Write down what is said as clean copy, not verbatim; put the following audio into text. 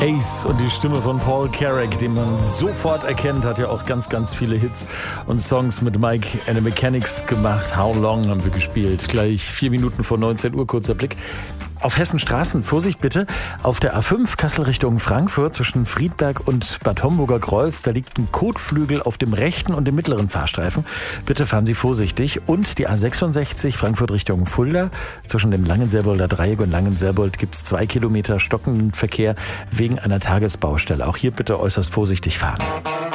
Ace und die Stimme von Paul Carrack, den man sofort erkennt, hat ja auch ganz, ganz viele Hits und Songs mit Mike and the Mechanics gemacht. How Long haben wir gespielt. Gleich 4 Minuten vor 19 Uhr, kurzer Blick auf Hessenstraßen. Vorsicht bitte, auf der A5 Kassel Richtung Frankfurt zwischen Friedberg und Bad Homburger Kreuz, da liegt ein Kotflügel auf dem rechten und dem mittleren Fahrstreifen. Bitte fahren Sie vorsichtig. Und die A66 Frankfurt Richtung Fulda, zwischen dem Langenselbolder Dreieck und Langenselbold gibt es 2 Kilometer stockenden Verkehr wegen einer Tagesbaustelle. Auch hier bitte äußerst vorsichtig fahren.